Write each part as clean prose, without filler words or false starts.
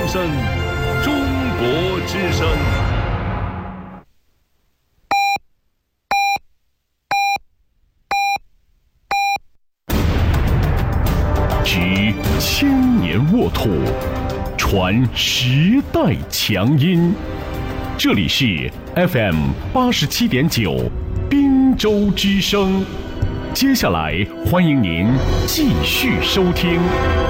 声，中国之声。执千年沃土，传时代强音。这里是 FM87.9滨州之声。接下来欢迎您继续收听。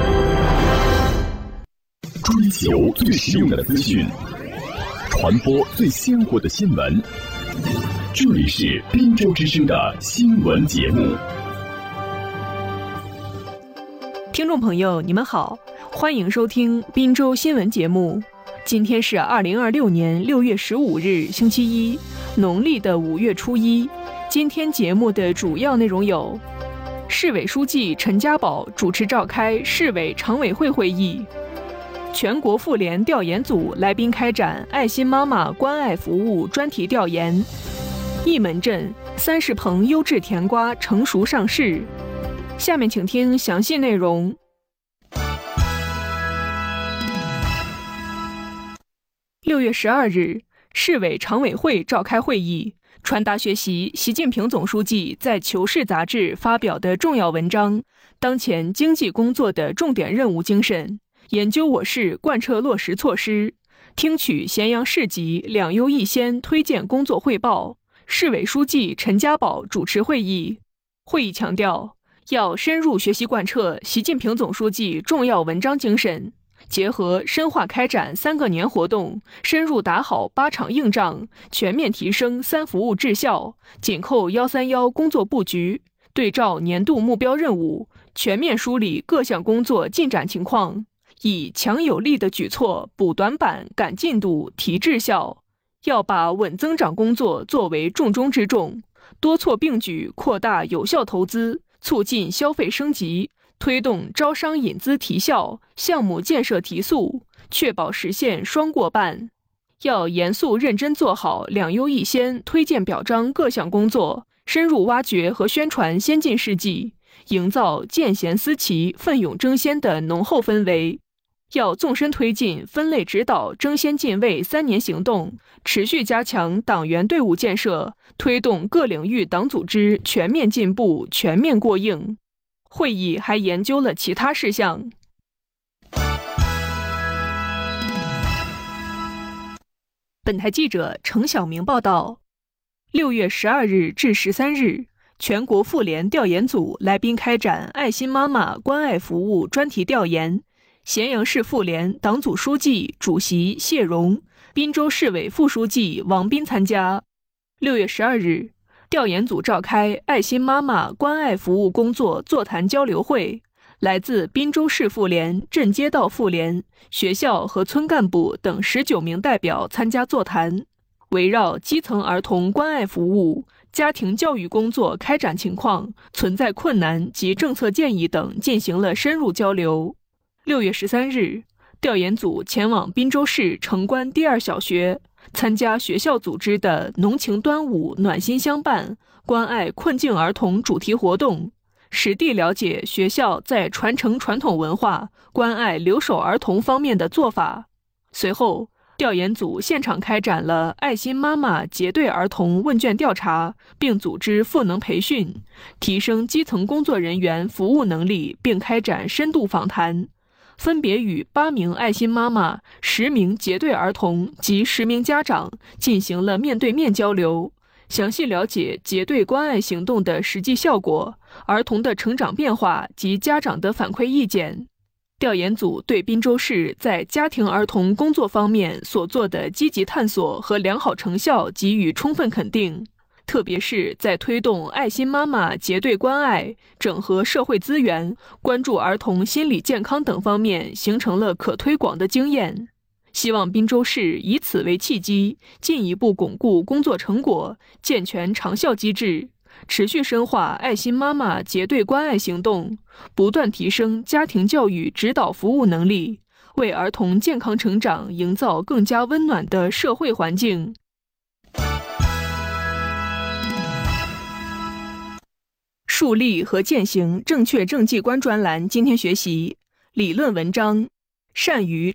追求最实用的资讯，传播最鲜活的新闻。这里是滨州之声的新闻节目。 听众朋友，你们好，欢迎收听滨州新闻节目。今天是2026年6月15日，星期一，农历的5月初一。今天节目的主要内容有：市委书记陈家宝主持召开市委常委会会议；全国妇联调研组来宾开展爱心妈妈关爱服务专题调研；义门镇30棚优质甜瓜成熟上市。下面请听详细内容。6月12日，市委常委会召开会议，传达学习习近平总书记在《求是》杂志发表的重要文章《当前经济工作的重点任务精神》，研究我市贯彻落实措施，听取咸阳市级两优一先推荐工作汇报。市委书记陈家宝主持会议。会议强调，要深入学习贯彻习近平总书记重要文章精神，结合深化开展3个年活动，深入打好8场硬仗，全面提升3服务质效，紧扣131工作布局，对照年度目标任务，全面梳理各项工作进展情况，以强有力的举措补短板、赶进度、提质效。要把稳增长工作作为重中之重，多措并举扩大有效投资，促进消费升级，推动招商引资提效，项目建设提速，确保实现双过半。要严肃认真做好两优一先推荐表彰各项工作，深入挖掘和宣传先进事迹，营造见贤思齐、奋勇争先的浓厚氛围。要纵深推进分类指导争先进卫3年行动，持续加强党员队伍建设，推动各领域党组织全面进步、全面过硬。会议还研究了其他事项。本台记者程晓明报道，6月12日至13日，全国妇联调研组来宾开展爱心妈妈关爱服务专题调研。咸阳市妇联党组书记、主席谢荣，滨州市委副书记王斌参加。6月12日，调研组召开爱心妈妈关爱服务工作座谈交流会，来自滨州市妇联、镇街道妇联、学校和村干部等19名代表参加座谈，围绕基层儿童关爱服务、家庭教育工作开展情况、存在困难及政策建议等进行了深入交流。6月13日，调研组前往滨州市城关第2小学，参加学校组织的浓情端午暖心相伴、关爱困境儿童主题活动，实地了解学校在传承传统文化、关爱留守儿童方面的做法。随后，调研组现场开展了爱心妈妈结对儿童问卷调查，并组织赋能培训，提升基层工作人员服务能力，并开展深度访谈。分别与8名爱心妈妈、10名结对儿童及10名家长进行了面对面交流，详细了解结对关爱行动的实际效果、儿童的成长变化及家长的反馈意见。调研组对滨州市在家庭儿童工作方面所做的积极探索和良好成效给予充分肯定，特别是在推动爱心妈妈结对关爱、整合社会资源、关注儿童心理健康等方面形成了可推广的经验。希望滨州市以此为契机，进一步巩固工作成果，健全长效机制，持续深化爱心妈妈结对关爱行动，不断提升家庭教育指导服务能力，为儿童健康成长营造更加温暖的社会环境。树立和践行正确政绩观专栏今天学习理论文章，善于